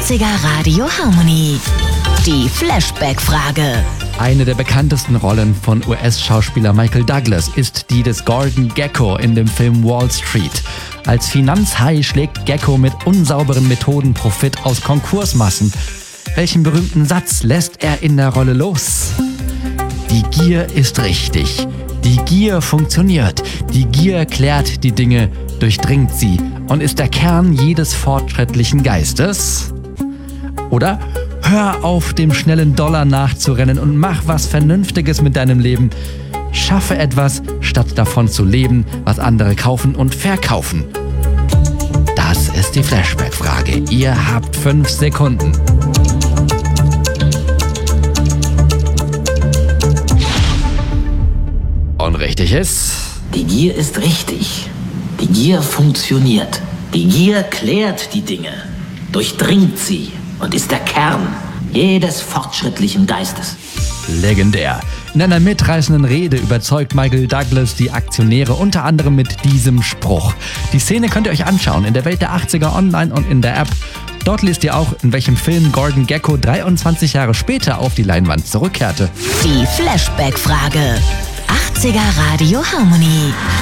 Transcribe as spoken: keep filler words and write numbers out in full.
achtziger Radio Harmony. Die Flashback-Frage. Eine der bekanntesten Rollen von U S-Schauspieler Michael Douglas ist die des Gordon Gekko in dem Film Wall Street. Als Finanzhai schlägt Gekko mit unsauberen Methoden Profit aus Konkursmassen. Welchen berühmten Satz lässt er in der Rolle los? Die Gier ist richtig. Die Gier funktioniert. Die Gier klärt die Dinge, durchdringt sie und ist der Kern jedes fortschrittlichen Geistes. Oder hör auf, dem schnellen Dollar nachzurennen und mach was Vernünftiges mit deinem Leben. Schaffe etwas, statt davon zu leben, was andere kaufen und verkaufen. Das ist die Flashback-Frage. Ihr habt fünf Sekunden. Und richtig ist... Die Gier ist richtig. Die Gier funktioniert. Die Gier klärt die Dinge, durchdringt sie und ist der Kern jedes fortschrittlichen Geistes. Legendär. In einer mitreißenden Rede überzeugt Michael Douglas die Aktionäre unter anderem mit diesem Spruch. Die Szene könnt ihr euch anschauen in der Welt der achtziger online und in der App. Dort lest ihr auch, in welchem Film Gordon Gekko dreiundzwanzig Jahre später auf die Leinwand zurückkehrte. Die Flashback-Frage. achtziger Radio Harmony.